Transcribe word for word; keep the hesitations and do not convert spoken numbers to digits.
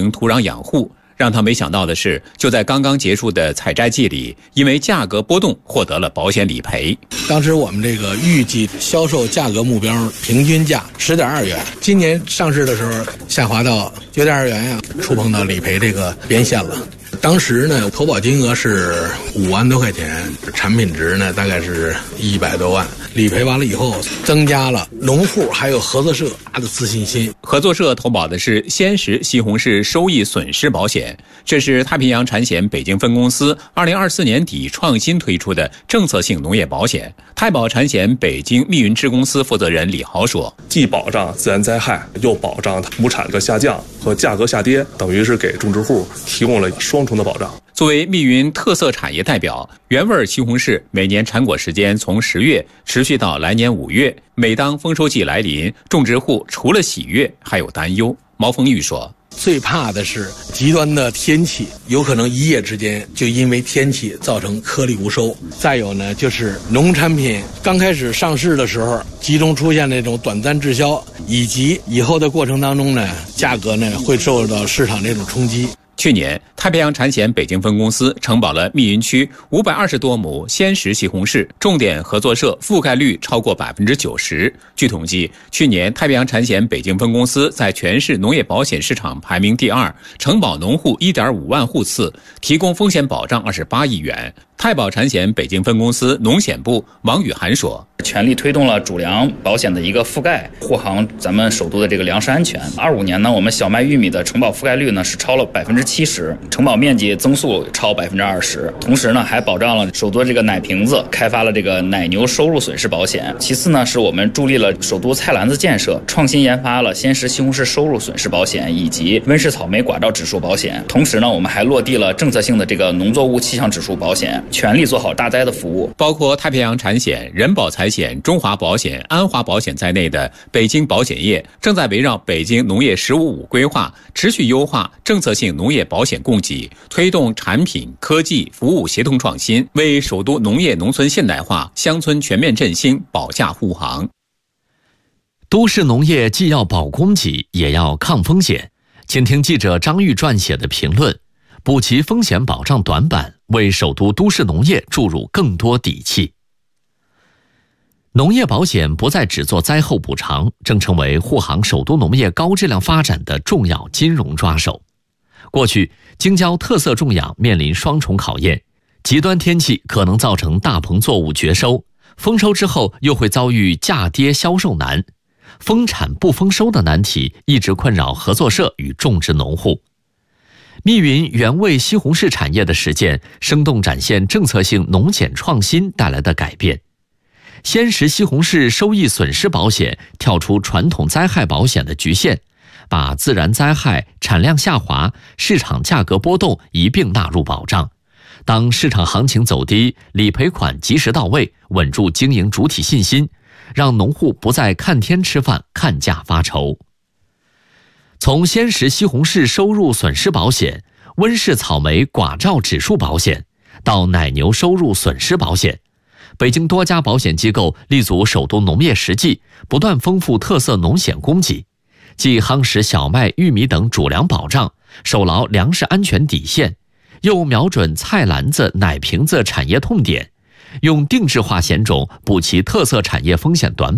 行土壤养护。让他没想到的是，就在刚刚结束的采摘季里，因为价格波动获得了保险理赔。 当时我们这个预计销售价格目标平均价十点二元，今年上市的时候下滑到九点二元呀，触碰到理赔这个边线了。当时呢，投保金额是五万多块钱，产品值呢大概是一百多万。理赔完了以后，增加了农户还有合作社的自信心。 合作社投保的是先实西红柿收益损失保险，这是太平洋产险北京分公司二零二四年底创新推出的政策性农业保险。太保产险北京密云支公司负责人李豪说：“ 既保障自然灾害，又保障亩产的下降和价格下跌，等于是给种植户提供了双重的保障。” 作为密云特色产业代表，原味西红柿每年产果时间从十月持续到来年五月。每当丰收季来临，种植户除了喜悦，还有担忧。毛峰玉说：“ 最怕的是极端的天气，有可能一夜之间就因为天气造成颗粒无收。再有呢，就是农产品刚开始上市的时候，集中出现那种短暂滞销，以及以后的过程当中呢，价格呢会受到市场这种冲击。” 去年，太平洋产险北京分公司承保了密云区五百二十多亩鲜实西红柿，重点合作社覆盖率超过百分之九十。据统计，去年太平洋产险北京分公司在全市农业保险市场排名第二，承保农户一点五万户次，提供风险保障二十八亿元。太保产险北京分公司农险部王宇涵说：“ 全力推动了主粮保险的一个覆盖，护航咱们首都的这个粮食安全。二五年呢，我们小麦、玉米的承保覆盖率呢是超了百分之七十，承保面积增速超百分之二十。同时呢，还保障了首都这个奶瓶子，开发了这个奶牛收入损失保险。其次呢，是我们助力了首都菜篮子建设，创新研发了鲜实西红柿收入损失保险以及温室草莓寡照指数保险。同时呢，我们还落地了政策性的这个农作物气象指数保险。”全力做好大灾的服务。 包括太平洋产险、人保财险、中华保险、安华保险在内的北京保险业正在围绕北京农业“十五五”规划，持续优化政策性农业保险供给，推动产品、科技、服务协同创新，为首都农业农村现代化、乡村全面振兴保驾护航。 都市农业既要保供给，也要抗风险。请听记者张玉撰写的评论。补齐风险保障短板，为首都都市农业注入更多底气。农业保险不再只做灾后补偿，正成为护航首都农业高质量发展的重要金融抓手。过去，京郊特色种养面临双重考验，极端天气可能造成大棚作物绝收，丰收之后又会遭遇价跌销售难，丰产不丰收的难题一直困扰合作社与种植农户。密云原味西红柿产业的实践，生动展现政策性农险创新带来的改变。鲜实西红柿收益损失保险跳出传统灾害保险的局限，把自然灾害、产量下滑、市场价格波动一并纳入保障。当市场行情走低，理赔款及时到位，稳住经营主体信心，让农户不再看天吃饭、看价发愁。从鲜实西红柿收入损失保险、温室草莓寡照指数保险到奶牛收入损失保险，北京多家保险机构立足首都农业实际，不断丰富特色农险供给，既夯实小麦、玉米等主粮保障，守牢粮食安全底线，又瞄准菜篮子、奶瓶子产业痛点，用定制化险种补齐特色产业风险短板。